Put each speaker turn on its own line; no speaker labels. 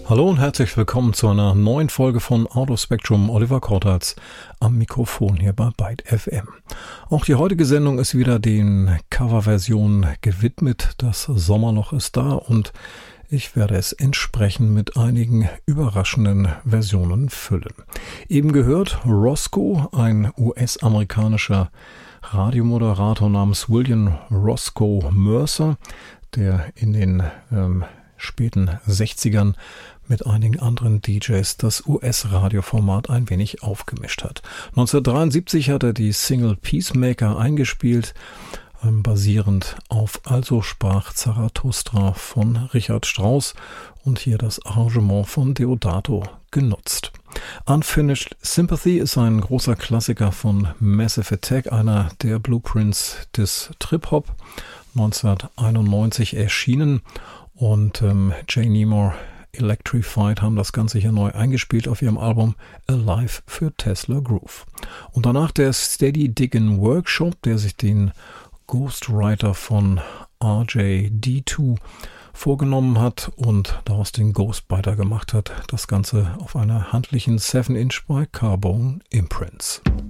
Hallo und herzlich willkommen zu einer neuen Folge von Audio Spectrum. Oliver Kortatz am Mikrofon hier bei Byte FM. Auch die heutige Sendung ist wieder den Coverversionen gewidmet. Das Sommerloch ist da und ich werde es entsprechend mit einigen überraschenden Versionen füllen. Eben gehört Roscoe, ein US-amerikanischer Radiomoderator namens William Roscoe Mercer, der in den späten 60ern mit einigen anderen DJs das US-Radioformat ein wenig aufgemischt hat. 1973 hat er die Single Peacemaker eingespielt, basierend auf Also sprach Zarathustra von Richard Strauss und hier das Arrangement von Deodato genutzt. Unfinished Sympathy ist ein großer Klassiker von Massive Attack, einer der Blueprints des Trip-Hop, 1991 erschienen und Jay Nemor Electrified haben das Ganze hier neu eingespielt auf ihrem Album Alive für Tesla Groove. Und danach der Steady Diggin' Workshop, der sich den Ghostwriter von RJD2 vorgenommen hat und daraus den Ghostbiter gemacht hat. Das Ganze auf einer handlichen 7-Inch bei Carbone Imprints.